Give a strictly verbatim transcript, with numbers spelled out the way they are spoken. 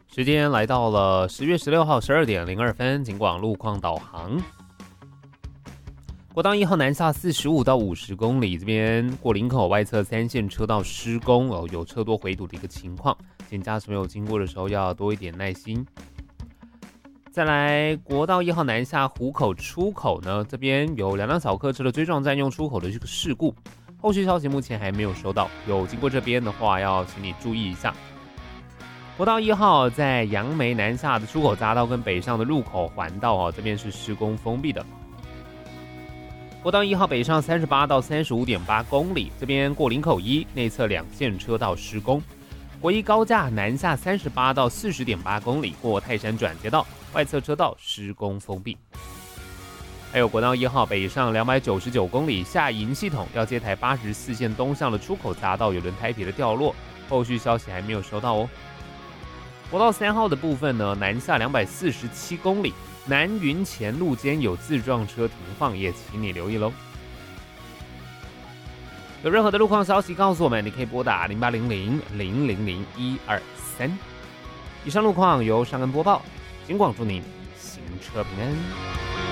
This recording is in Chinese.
时间来到了十月十六号十二点零二分，警广路况导航。国道一号南下四十五到五十公里，这边过林口外侧三线车道施工哦，有车多回堵的一个情况，请驾驶朋友经过的时候要多一点耐心。再来，国道一号南下湖口出口呢，这边有两辆小客车的追撞占用出口的这个事故，后续消息目前还没有收到，有经过这边的话要请你注意一下。国道一号在杨梅南下的出口匝道跟北上的入口环道哦，这边是施工封闭的。国道一号北上三十八到三十五点八公里，这边过林口一内侧两线车道施工。国一高架南下三十八到四十点八公里，过泰山转接道外侧车道施工封闭。还有国道一号北上两百九十九公里下营系统要接台八十四线东向的出口匝道有轮胎皮的掉落，后续消息还没有收到哦。国道三号的部分呢，南下两百四十七公里，南云前路间有自撞车停放，也请你留意喽。有任何的路况消息告诉我们，你可以拨打零八零零零零零一二三。以上路况由尚恩播报，警广祝您行车平安。